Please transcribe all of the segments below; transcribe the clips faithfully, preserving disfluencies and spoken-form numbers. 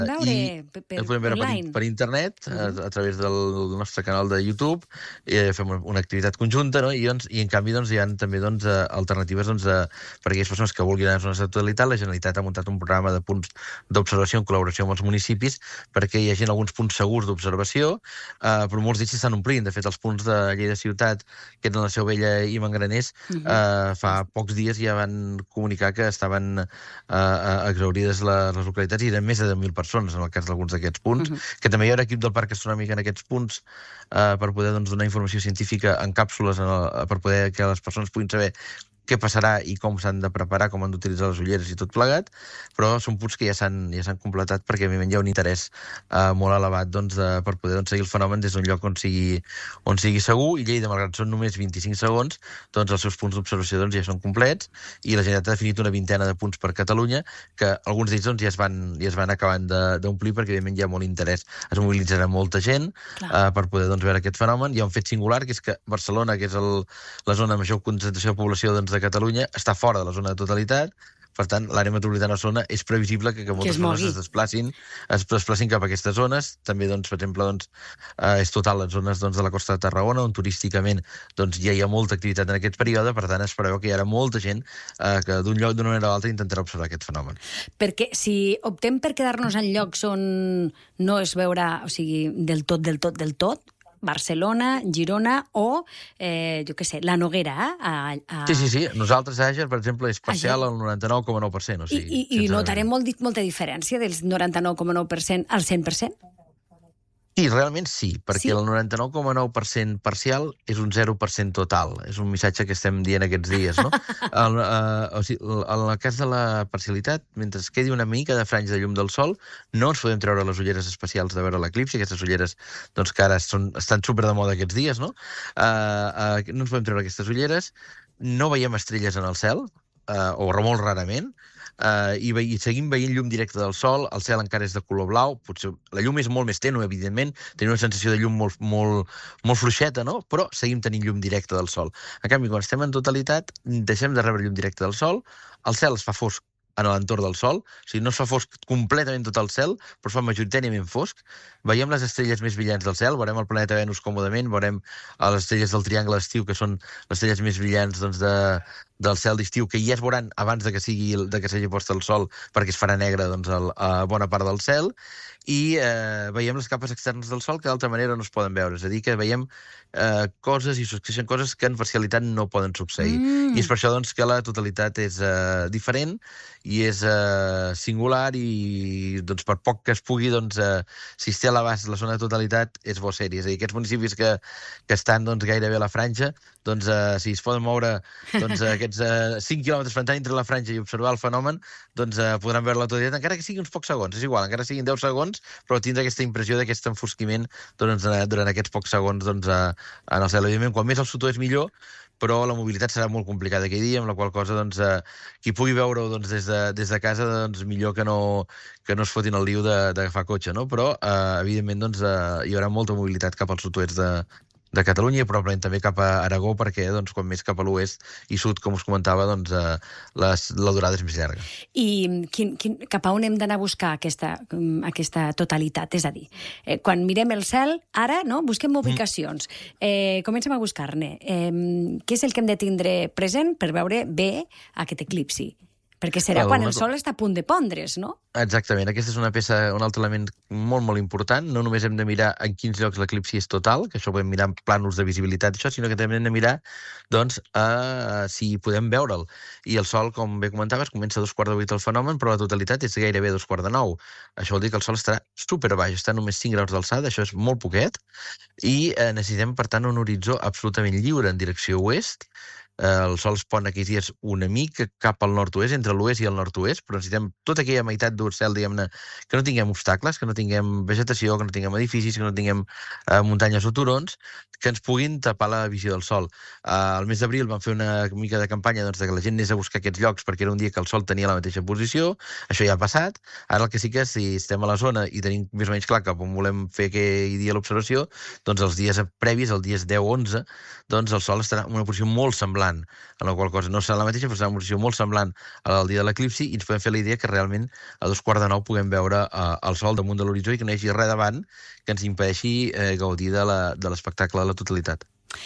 veure I per, per el podem veure per, online. per internet, Uh a, -huh. a través del nostre canal de YouTube, i fem una activitat conjunta, no? I, doncs, i en canvi doncs, hi ha també doncs, alternatives doncs, a, per a aquelles persones que vulguin anar a zones de totalitat. La Generalitat ha muntat un programa de punts d'observació en col·laboració amb els municipis perquè hi hagi alguns punts segurs d'observació, eh, però molts d'ells s'estan omplint. De fet, els punts de Lleida Ciutat, que eren la Seu Vella i Mangraners, uh -huh. eh, fa pocs dies ja van comunicar que estaven eh, exaurides les, les localitats, i eren més de deu mil persones en el cas d'alguns d'aquests punts, uh -huh. que també hi haurà equip del Parc Astronòmic en aquests punts eh, per poder doncs, donar informació científica en càpsules en el, per poder que les persones puguin saber què passarà i com s'han de preparar, com han d'utilitzar les ulleres i tot plegat, però són punts que ja s'han ja s'han completat perquè, evidentment, hi ha un interès eh, molt elevat doncs, de, per poder doncs, seguir el fenomen des d'un lloc on sigui, on sigui segur, i Lleida, malgrat són només vint-i-cinc segons, doncs els seus punts d'observació doncs, ja són complets, i la Generalitat ha definit una vintena de punts per Catalunya, que alguns d'ells doncs, ja, es van, ja es van acabant d'omplir perquè, evidentment, hi ha molt interès. Es mobilitzarà molta gent eh, per poder doncs, veure aquest fenomen. Hi ha un fet singular, que és que Barcelona, que és el, la zona de major concentració de població doncs, de Catalunya, està fora de la zona de totalitat. Per tant, l'àrea metropolitana de Barcelona és previsible que, que moltes que persones es desplacin, es desplacin cap a aquestes zones. També, doncs, per exemple, doncs, eh, és total les zones doncs, de la costa de Tarragona, on turísticament doncs, ja hi ha molta activitat en aquest període. Per tant, es preveu que hi haurà molta gent eh, que d'un lloc, d'una manera o altra, intentarà observar aquest fenomen. Perquè si optem per quedar-nos en llocs on no es veurà, o sigui, del tot, del tot, del tot, Barcelona, Girona o, eh, jo què sé, la Noguera. A, a... Sí, sí, sí. Nosaltres, a Àger, per exemple, és parcial al noranta-nou coma nou per cent. O sigui, I, i, i notarem molt, molta diferència del noranta-nou coma nou per cent al cent per cent? Sí, realment sí, perquè sí? el noranta-nou coma nou per cent parcial és un zero per cent total. És un missatge que estem dient aquests dies, no? el, uh, o sigui, en el cas de la parcialitat, mentre es quedi una mica de franja de llum del sol, no ens podem treure les ulleres especials de veure l'eclipsi, aquestes ulleres doncs, que ara són, estan super de moda aquests dies, no? Uh, uh, no ens podem treure aquestes ulleres, no veiem estrelles en el cel, uh, o molt rarament, Uh, i, ve i seguim veient llum directa del sol. El cel encara és de color blau, potser la llum és molt més tènue, evidentment, tenim una sensació de llum molt, molt, molt fluixeta, no? Però seguim tenint llum directa del sol. En canvi, quan estem en totalitat, deixem de rebre llum directa del sol, el cel es fa fosc en l'entorn del sol, o sigui, no es fa fosc completament tot el cel, però es fa majoritàriament fosc. Veiem les estrelles més brillants del cel, veurem el planeta Venus còmodament, veurem les estrelles del triangle d'estiu, que són les estrelles més brillants doncs, de, del cel d'estiu, que ja es veuran abans de que sigui de que s'hagi post el sol, perquè es farà negre doncs, el, a bona part del cel, i eh, veiem les capes externes del sol que d'altra manera no es poden veure. És a dir, que veiem eh, coses i succeeixen coses que en parcialitat no poden succeir. Mm. I és per això doncs, que la totalitat és eh, diferent i és eh, singular, i doncs, per poc que es pugui, doncs, eh, si es té a l'abast la zona de totalitat, és bo ser-hi. És a dir, aquests municipis que, que estan doncs, gairebé a la franja, doncs, eh, si es poden moure doncs, aquests eh, cinc quilòmetres per entre la franja i observar el fenomen, doncs eh, podran veure la totalitat, encara que sigui uns pocs segons, és igual, encara siguin deu segons, però tindre aquesta impressió d'aquest enfosquiment doncs, durant aquests pocs segons doncs, eh, en el cel. Evidentment, quan més al sud-oest millor, però la mobilitat serà molt complicada aquell dia, amb la qual cosa doncs, eh, qui pugui veure-ho doncs, des, de, des de casa, doncs, millor que no, que no es fotin el liu d'agafar cotxe, no? Però, eh, evidentment, doncs, eh, hi haurà molta mobilitat cap al sud-oest de, de Catalunya, i probablement també cap a Aragó, perquè doncs, quan més cap a l'oest i sud, com us comentava, doncs, eh, les, la durada és més llarga. I quin, quin, cap a on hem d'anar a buscar aquesta, aquesta totalitat? És a dir, eh, quan mirem el cel, ara no, busquem ubicacions. Eh, comencem a buscar-ne. Eh, què és el que hem de tindre present per veure bé aquest eclipsi? Perquè serà quan el sol està a punt de pondre's, no? Exactament. Aquesta és una peça, un altre element molt, molt important. No només hem de mirar en quins llocs l'eclipsi és total, que això ho podem mirar en plànols de visibilitat, això, sinó que també hem de mirar doncs, a, si podem veure'l. I el sol, com bé comentaves, comença a dos quarts de vuit el fenomen, però la totalitat és gairebé dos quarts de nou. Això vol dir que el sol estarà superbaix, està només cinc graus d'alçada, això és molt poquet, i eh, necessitem, per tant, un horitzó absolutament lliure en direcció oest. El sol es pon aquells dies una mica cap al nord-oest, entre l'oest i el nord-oest, però necessitem tota aquella meitat del cel, diguem-ne, que no tinguem obstacles, que no tinguem vegetació, que no tinguem edificis, que no tinguem eh, muntanyes o turons, que ens puguin tapar la visió del sol. Eh, el mes d'abril vam fer una mica de campanya doncs, de que la gent anés a buscar aquests llocs perquè era un dia que el sol tenia la mateixa posició, això ja ha passat. Ara el que sí que, si estem a la zona i tenim més o menys clar cap on volem fer aquell dia l'observació, doncs els dies previs, els dies deu onze, doncs el sol estarà en una posició molt semblant semblant, en la qual cosa no serà la mateixa, però serà una posició molt semblant al dia de l'eclipsi, i ens podem fer la idea que realment a dos quarts de nou puguem veure eh, el sol damunt de l'horitzó i que no hi hagi res davant que ens impedeixi eh, gaudir de l'espectacle a la totalitat.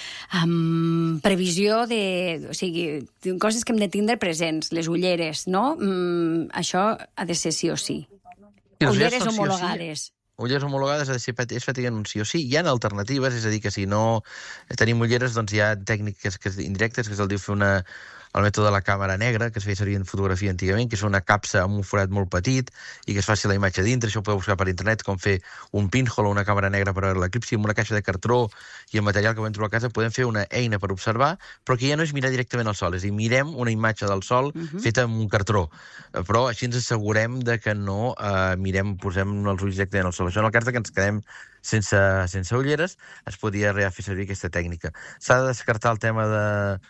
Um, previsió de... O sigui, coses que hem de tindre presents, les ulleres, no? Um, això ha de ser sí o sí. I ulleres homologades. Sí. Ulleres homologades ha de ser és fàctic en un sí o sí. Hi ha alternatives, és a dir, que si no tenim ulleres, doncs hi ha tècniques que, indirectes, que se'l diu fer una... el mètode de la càmera negra, que es feia servir en fotografia antigament, que és una capsa amb un forat molt petit i que es faci la imatge dintre. Això ho podeu buscar per internet, com fer un pinhole o una càmera negra per veure l'eclipsi, amb una caixa de cartró i amb material que podem trobar a casa podem fer una eina per observar, però que ja no és mirar directament al sol, és a dir, mirem una imatge del sol uh-huh. feta amb un cartró, però així ens assegurem de que no eh, mirem, posem els ulls directament al sol. Això en el cas de que ens quedem sense, sense ulleres, es podria fer servir aquesta tècnica. S'ha de descartar el tema de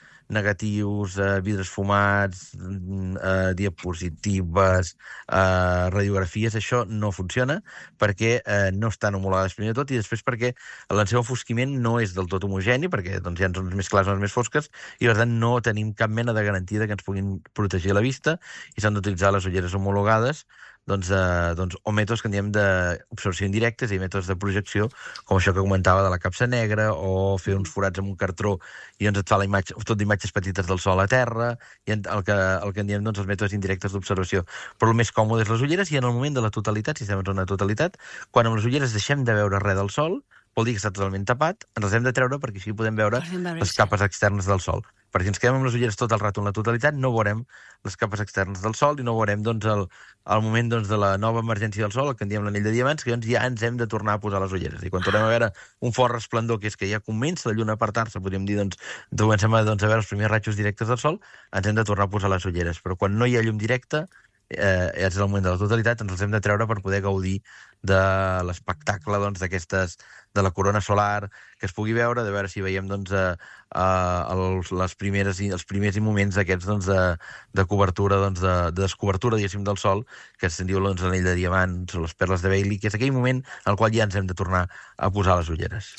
negatius, eh, vidres fumats, eh, diapositives, eh, radiografies, això no funciona perquè eh, no estan homologades primer de tot i després perquè el seu enfosquiment no és del tot homogeni, perquè doncs, hi ha zones més clares i zones més fosques i per tant no tenim cap mena de garantia de que ens puguin protegir la vista i s'han d'utilitzar les ulleres homologades doncs, eh, doncs, o mètodes que en diem d'observació indirectes i mètodes de projecció, com això que comentava de la capsa negra, o fer uns forats amb un cartró i doncs et fa la imatge, tot d'imatges petites del sol a terra, i el que, el que en diem doncs, els mètodes indirectes d'observació. Però el més còmode és les ulleres, i en el moment de la totalitat, si estem en zona de totalitat, quan amb les ulleres deixem de veure res del sol, vol dir que està totalment tapat, ens les hem de treure perquè així podem veure les capes externes del sol. Perquè si ens quedem amb les ulleres tot el rato en la totalitat, no veurem les capes externes del sol i no veurem doncs, el, el moment doncs, de la nova emergència del sol, el que en diem l'anell de diamants, que doncs, ja ens hem de tornar a posar les ulleres. I quan tornem a veure un fort resplendor, que és que ja comença la lluna a apartar-se, podríem dir, doncs, comencem a, doncs, a veure els primers ratxos directes del sol, ens hem de tornar a posar les ulleres. Però quan no hi ha llum directa, eh, és el moment de la totalitat, ens els hem de treure per poder gaudir de l'espectacle doncs, d'aquestes, de la corona solar que es pugui veure, de veure si veiem doncs, eh, eh, els, les primeres, els primers moments aquests doncs, de, de cobertura, doncs, de, de descobertura, diguéssim, del sol, que se'n diu doncs, l'anell de diamants o les perles de Bailey, que és aquell moment al qual ja ens hem de tornar a posar les ulleres.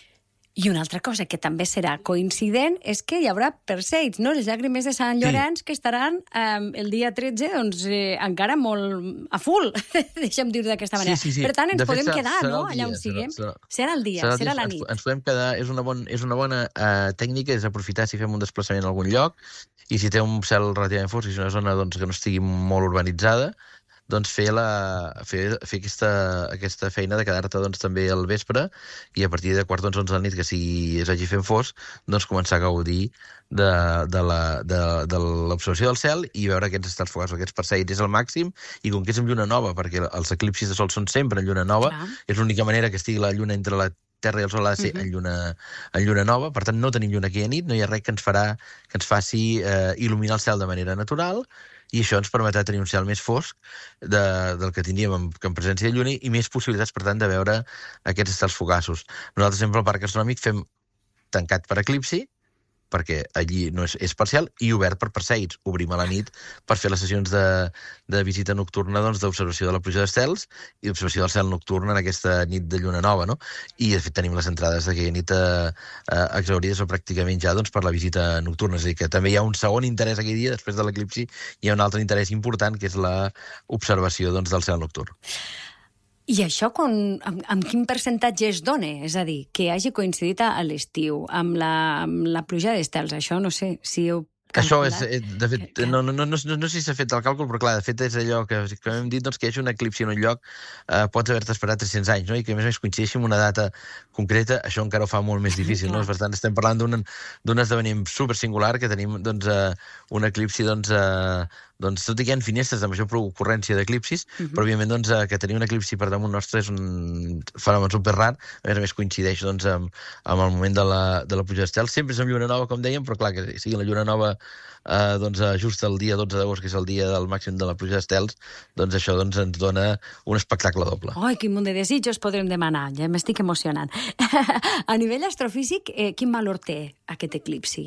I una altra cosa que també serà coincident és que hi haurà Perseids, no? Les llàgrimes de Sant Llorenç, sí. que estaran eh, el dia tretze doncs, eh, encara molt a full, deixem dir-ho d'aquesta manera. Sí, sí, sí. Per tant, ens de podem fet, quedar, no?, dia, allà on siguem. Serà, serà el dia, serà, serà la nit. Ens, ens podem quedar, és una, bon, és una bona uh, tècnica, és aprofitar si fem un desplaçament en algun lloc, i si té un cel relativament fosc, si és una zona doncs, que no estigui molt urbanitzada, doncs fer, la, fer, fer aquesta, aquesta feina de quedar-te doncs, també al vespre i a partir de quarts d'onze de la nit, que si es hagi fent fosc, doncs començar a gaudir de, de l'observació del cel i veure aquests estels fugaços, aquests perseids. És el màxim, i com que és en lluna nova, perquè els eclipsis de sol són sempre en lluna nova, clar. És l'única manera que estigui la lluna entre la Terra i el Sol ha de ser uh-huh. en, lluna, en lluna nova, per tant no tenim lluna aquella nit, no hi ha res que ens, farà, que ens faci eh, il·luminar el cel de manera natural, i això ens permetrà tenir un cel més fosc de, del que tindríem en, en presència de lluna i més possibilitats, per tant, de veure aquests estels fugaços. Nosaltres sempre al Parc Astronòmic fem tancat per eclipsi, perquè allí no és, és parcial, i obert per Perseids. Obrim a la nit per fer les sessions de, de visita nocturna doncs, d'observació de la pluja d'estels i d'observació del cel nocturn en aquesta nit de lluna nova, no? I, de fet, tenim les entrades d'aquella nit eh, eh, exaurides o pràcticament ja doncs, per la visita nocturna. És a dir, que també hi ha un segon interès aquell dia, després de l'eclipsi, hi ha un altre interès important, que és l'observació doncs, del cel nocturn. I això com, amb, amb quin percentatge es dona? És a dir, que hagi coincidit a l'estiu amb la, amb la pluja d'estels. Això no sé si heu calculat. Això és, de fet, que, que... No, no, no, no, no sé si s'ha fet el càlcul, però clar, de fet és allò que, que hem dit, doncs, que hi hagi un eclipsi en un lloc, eh, pots haver-te esperat tres-cents anys, no? I que a més a més coincideixi amb una data concreta, això encara ho fa molt més difícil, no? Per tant, estem parlant d'un esdeveniment super singular, que tenim doncs, eh, un eclipsi doncs, eh, doncs tot i que hi ha finestres de major ocurrència d'eclipsis, uh-huh. però òbviament doncs, que tenir un eclipsi per damunt nostre és un fenomen super rar, a més a més coincideix doncs, amb, amb el moment de la, de la pluja d'estels. Sempre és amb lluna nova, com dèiem, però clar, que sigui la lluna nova eh, doncs, just el dia dotze d'agost, que és el dia del màxim de la pluja d'estels, doncs això doncs, ens dona un espectacle doble. Ai, quin munt de desitjos podrem demanar, ja m'estic emocionant. A nivell astrofísic, eh, quin valor té aquest eclipsi?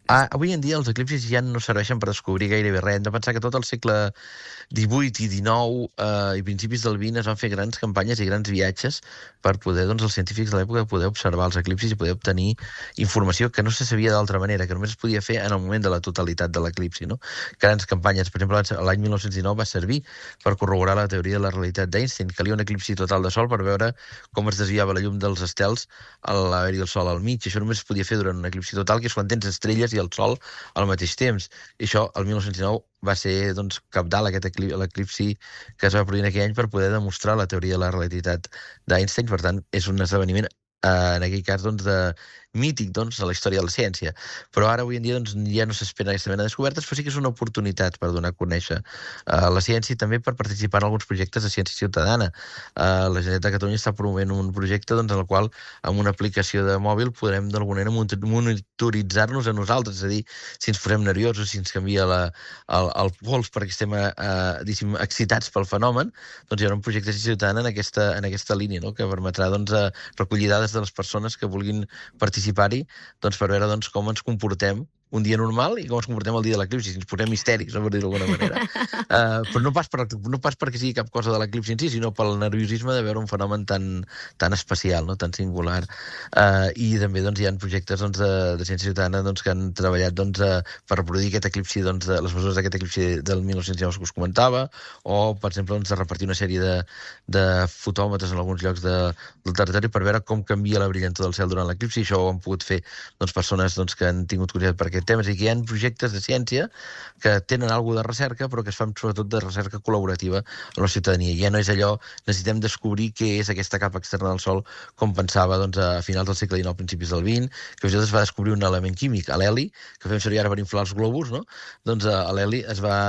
Ah, avui en dia els eclipsis ja no serveixen per descobrir gairebé res. Hem de pensar que tot el segle divuit i dinou eh, i principis del vint es van fer grans campanyes i grans viatges per poder, doncs, els científics de l'època poder observar els eclipsis i poder obtenir informació que no se sabia d'altra manera, que només es podia fer en el moment de la totalitat de l'eclipsi, no? Grans campanyes. Per exemple, l'any mil nou-cents dinou va servir per corroborar la teoria de la realitat d'Einstein. Calia un eclipsi total de sol per veure com es desviava la llum dels estels a l'haver-hi el sol al mig. Això només es podia fer durant un eclipsi total, que és quan tens estrelles i el sol al mateix temps. I això, el mil nou-cents dinou, va ser, doncs, cabdal aquest eclipsi que es va produir en aquell any per poder demostrar la teoria de la relativitat d'Einstein. Per tant, és un esdeveniment, eh, en aquell cas, doncs, de mític, doncs, a la història de la ciència. Però ara, avui en dia, doncs, ja no s'espera aquesta mena de descobertes, però sí que és una oportunitat per donar a conèixer uh, la ciència i també per participar en alguns projectes de ciència ciutadana. Uh, la Generalitat de Catalunya està promovent un projecte, doncs, en el qual, amb una aplicació de mòbil, podrem d'alguna manera monitoritzar-nos a nosaltres, és a dir, si ens posem nerviosos, si ens canvia la, el, el pols perquè estem uh, excitats pel fenomen, doncs hi haurà un projecte de ciència ciutadana en aquesta, en aquesta línia, no?, que permetrà, doncs, uh, recollir dades de les persones que vulguin participar participar-hi, doncs, per veure, doncs, com ens comportem un dia normal i com ens comportem el dia de l'eclipsi, si ens posem histèrics, no, per dir-ho d'alguna manera. Uh, però no pas, per, no pas perquè sigui cap cosa de l'eclipsi en si, sinó pel nerviosisme de veure un fenomen tan, tan especial, no?, tan singular. Uh, I també, doncs, hi ha projectes, doncs, de, de ciència ciutadana, doncs, que han treballat, doncs, uh, per reproduir aquest eclipsi, doncs, de, les mesures d'aquest eclipsi del mil nou-cents dinou que us comentava, o, per exemple, doncs, de repartir una sèrie de, de fotòmetres en alguns llocs de, del territori per veure com canvia la brillantor del cel durant l'eclipsi. Això ho han pogut fer, doncs, persones, doncs, que han tingut curiositat per aquest tema. És a dir, que hi ha projectes de ciència que tenen alguna de recerca, però que es fan sobretot de recerca col·laborativa amb la ciutadania. Ja no és allò, necessitem descobrir què és aquesta capa externa del Sol, com pensava, doncs, a finals del segle dinou, principis del vint, que fins i tot es va descobrir un element químic, l'heli, que fem servir ara per inflar els globus, no? Doncs l'heli es, va,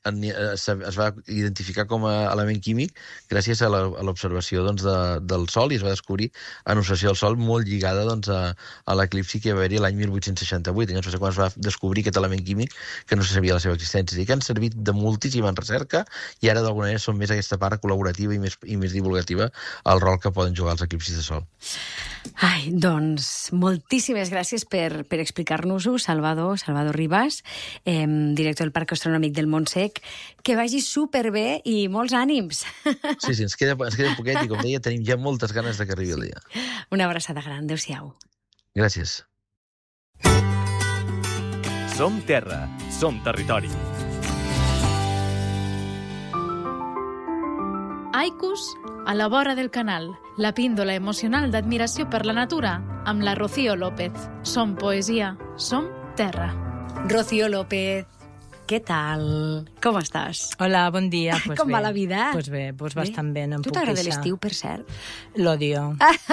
es va identificar com a element químic gràcies a l'observació, doncs, de, del Sol, i es va descobrir en observació del Sol molt lligada, doncs, a, a l'eclipsi que va haver-hi l'any mil vuit-cents seixanta-vuit. Llavors, no sé quan es va descobrir aquest element químic que no se sabia la seva existència. I que han servit de moltíssima recerca i ara, d'alguna manera, són més aquesta part col·laborativa i més, i més divulgativa el rol que poden jugar els eclipsis de sol. Ai, doncs, moltíssimes gràcies per, per explicar-nos-ho, Salvador, Salvador Ribas, eh, director del Parc Astronòmic del Montsec. Que vagi superbé i molts ànims. Sí, sí, ens queda, ens queda poquet i, com deia, tenim ja moltes ganes de que arribi el dia. Una abraçada gran. Adéu-siau. Gràcies. Som terra, som territori. Aikus a la vora del canal, la píndola emocional d'admiració per la natura, amb la Rocío López. Som poesia, som terra. Rocío López, què tal? Com estàs? Hola, bon dia. Pues Com bé. va la vida? Pues bé, pues bastant bé, no em Tu puc t'agrada queixar. l'estiu, per cert? L'odio.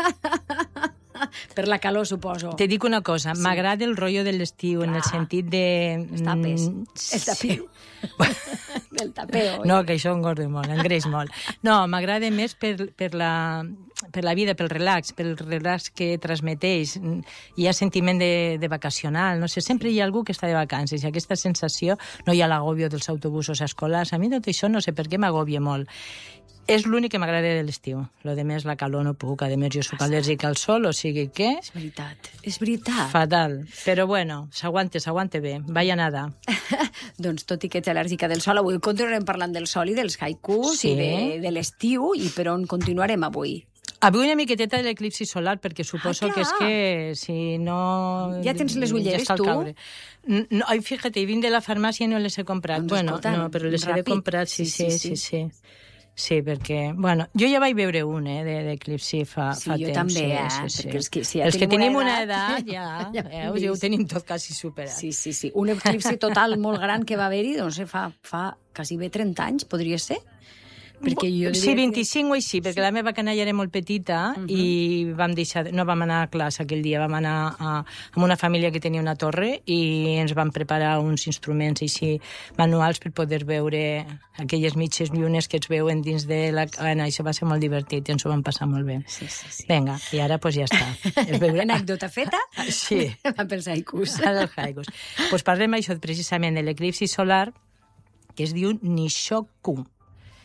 Per la calor, suposo. Te dic una cosa, Sí. m'agrada el rotllo de l'estiu, en el Clar. sentit de... Els tapes. Mm, El tapeo. El tapeo. No, que això engorda molt, engreix molt. No, m'agrada més per, per, la, per la vida, pel relax, pel relax que transmeteix. Hi ha sentiment de, de vacacional, no sé, sempre hi ha algú que està de vacances i aquesta sensació, no hi ha l'agòbio dels autobusos escolars. A mi tot això no sé per què m'agòbia molt. És l'únic que m'agrada de l'estiu. Lo de més, la calor no puc. A més, jo soc al·lèrgic al sol, o sigui que... És veritat, és veritat. Fatal. Però bueno, s'aguante, s'aguante bé. Vaya nada. Doncs tot i que ets al·lèrgica del sol, avui continuarem parlant del sol i dels haikus Sí. i de, de l'estiu, i per on continuarem avui? Avui una miqueteta de l'eclipsi solar, perquè suposo Ah, que és clar. que si no... Ja tens les ulleres, ja està al tu? caure. No, ai, fíjate, vinc de la farmàcia i no les he comprat. Doncs bueno, escolta, no, però les he de ràpid. comprar, sí, sí, sí, sí. sí. Sí, perquè... Bueno, jo ja vaig veure un, eh, de- d'eclipsi fa, Sí, fa jo temps. també, sí, eh, sí, sí. perquè els que- si ja els que tenim tenim una una edat, edat, ja, ja ja, hem ja ho vist. tenim tot quasi superat. Sí, sí, sí. Un eclipsi total molt gran que va haver-hi, no sé, fa, fa quasi bé trenta anys, podria ser? Perquè jo Sí, diria que- vint-i-cinc o així, perquè la meva canalla era molt petita Mhm. i vam deixar, no vam anar a classe aquell dia, vam anar a, amb una família que tenia una torre i ens van preparar uns instruments així manuals per poder veure aquelles mitges llunes que es veuen dins de la... Bueno, això va ser molt divertit i ens ho vam passar molt bé. Sí, sí, sí. Vinga, i ara pues ja està. Es veure... Anècdota feta? Sí. Va pels haikus. Ara els haikus. Pues parlem això precisament de l'eclipsi solar que es diu Nishoku.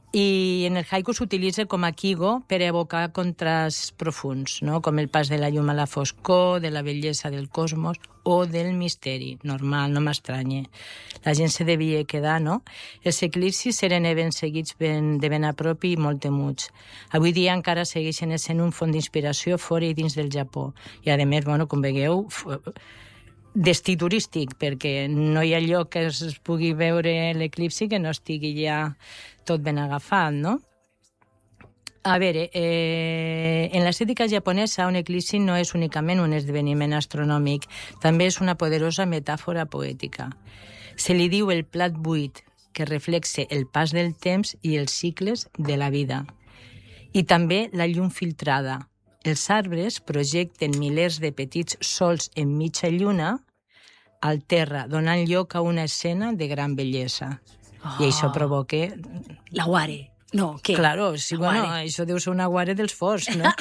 I en el haiku s'utilitza com a quigo per evocar contrasts profuns, no? Com el pas de la llum a la foscor, de la bellesa del cosmos o del misteri. Normal, no m'estranye. La gent se devia quedar, no? Els eclipsis eren events seguits ben, de ben a prop i molt temuts. Avui dia encara segueixen essent un font d'inspiració fora i dins del Japó. I a més, bueno, com veieu, destí turístic, perquè no hi ha lloc que es pugui veure l'eclipsi que no estigui ja tot ben agafat, no? A veure, eh, en l'estètica japonesa un eclipsi no és únicament un esdeveniment astronòmic, també és una poderosa metàfora poètica. Se li diu el plat buit, que reflexa el pas del temps i els cicles de la vida. I també la llum filtrada. Els arbres projecten milers de petits sols en mitja lluna al terra, donant lloc a una escena de gran bellesa. Oh. I això provoca... L'aguare. No, què? Claro, sí, bueno, això deu ser un aguare dels forts, no?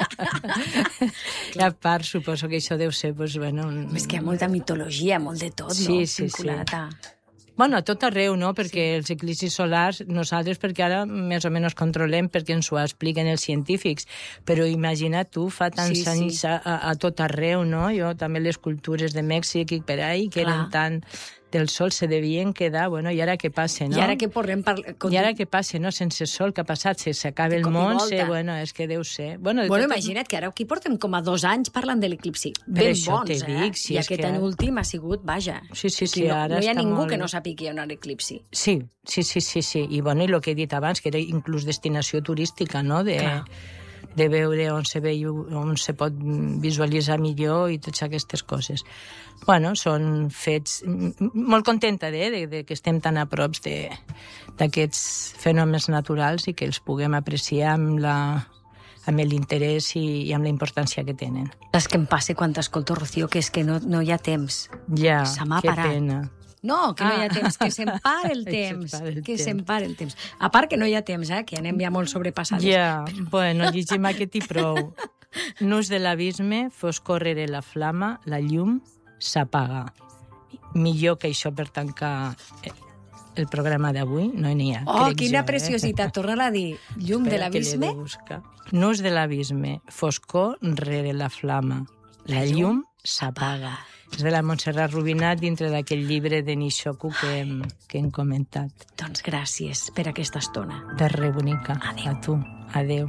I a part, suposo que això deu ser, pues, bueno... Un... És que hi ha molta mitologia, molt de tot, sí, no? Sí, vinculat sí. A... Bueno, a tot arreu, no? Perquè sí. Els eclipsis solars, nosaltres, perquè ara més o menys controlem perquè ens ho expliquen els científics, però imagina't tu, fa tants sí, anys sí. A, a tot arreu, no? Jo també les cultures de Mèxic i per ahí, que Clar. Eren tan del sol, se devien quedar, bueno, i ara què passa, no? I ara què podrem parlar... I ara què passa, no? Sense sol, què ha passat? Se s'acaba el món, se... bueno, és que deu ser... Bueno, bueno tot... imagina't que ara aquí portem com a dos anys parlant de l'eclipsi. Per Ben això bons, te dic, eh? si I és aquest que... any últim ha sigut, vaja... Sí, sí, sí, no, ara no hi ha està ningú molt... que no sàpiga on ha l'eclipsi. Sí, sí, sí, sí, sí. I bueno, i el que he dit abans, que era inclús destinació turística, no? De... Clar. de veure on se veu, on se pot visualitzar millor i totes aquestes coses. Bueno, són fets... Molt contenta de, de, de que estem tan a prop d'aquests fenòmens naturals i que els puguem apreciar amb la amb l'interès i, i amb la importància que tenen. Saps què em passa quan t'escolto, Rocío? Que és que no, no hi ha temps. Ja, Se m'ha que parat. pena. No, que no hi ha Ah. temps, que se'm para el temps. Se el que temps. se'm para el temps. A part que no hi ha temps, eh? Que anem ja molt sobrepassades. Ja, bueno, llegim aquest i prou. Nus de l'abisme, fos córrere la flama, la llum s'apaga. Millor que això per tancar el programa d'avui, no n'hi ha. Oh, crec quina jo, preciositat. Eh? Torna-la a dir. Llum de Espera, que l'abisme. l'he de buscar. Nus de l'abisme, foscor rere la flama, la llum s'apaga. És de la Montserrat Rubinat dintre d'aquell llibre de Nishoku que hem, que hem comentat. Doncs gràcies per aquesta estona. De re, bonica. Adéu. A tu. Adéu.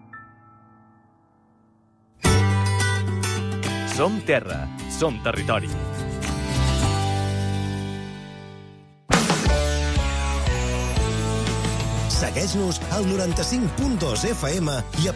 Som terra, som territori. Segueix-nos al noranta-cinc punt dos F M i a